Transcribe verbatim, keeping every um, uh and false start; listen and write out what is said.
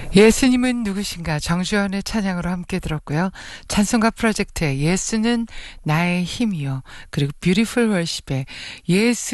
예수님은 누구신가 정주현의 찬양으로 함께 들었고요. 찬송가 프로젝트의 예수는 나의 힘이요. 그리고 뷰티풀 월십의 예수